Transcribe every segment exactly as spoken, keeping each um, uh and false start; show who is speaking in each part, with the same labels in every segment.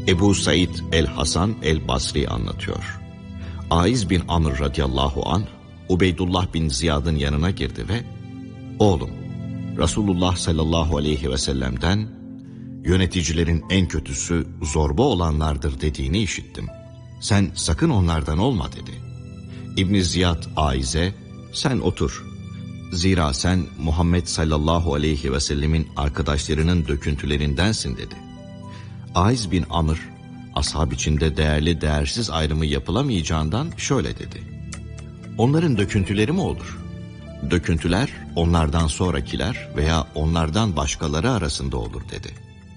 Speaker 1: Ebu Said el-Hasan el-Basri anlatıyor. Aiz bin Amr radıyallahu anh, Ubeydullah bin Ziyad'ın yanına girdi ve "Oğlum, Resulullah sallallahu aleyhi ve sellem'den yöneticilerin en kötüsü zorba olanlardır dediğini işittim. Sen sakın onlardan olma" dedi. İbn Ziyad Aiz'e "Sen otur. Zira sen Muhammed sallallahu aleyhi ve sellemin arkadaşlarının döküntülerindensin" dedi. Aiz bin Amr, ashab içinde değerli değersiz ayrımı yapılamayacağından şöyle dedi: "Onların döküntüleri mi olur? Döküntüler onlardan sonrakiler veya onlardan başkaları arasında olur" dedi.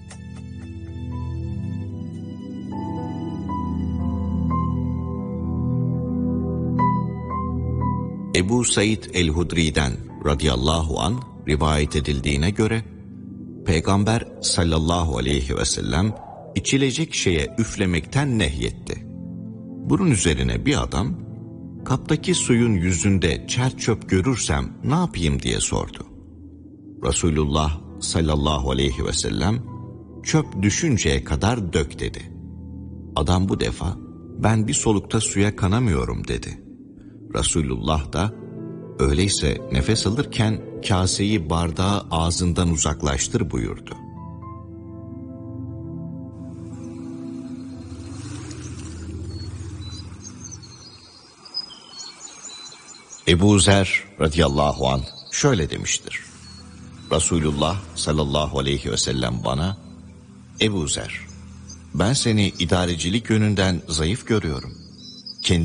Speaker 1: Ebu Said el-Hudri'den radıyallahu an rivayet edildiğine göre Peygamber sallallahu aleyhi ve sellem içilecek şeye üflemekten nehyetti. Bunun üzerine bir adam, "Kaptaki suyun yüzünde çer çöp görürsem ne yapayım?" diye sordu. Resulullah sallallahu aleyhi ve sellem "Çöp düşünceye kadar dök" dedi. Adam bu defa "Ben bir solukta suya kanamıyorum" dedi. Resulullah da "Öyleyse nefes alırken kaseyi bardağı ağzından uzaklaştır" buyurdu. Ebu Zer radıyallahu anh şöyle demiştir. Resulullah sallallahu aleyhi ve sellem bana, "Ebu Zer, ben seni idarecilik yönünden zayıf görüyorum.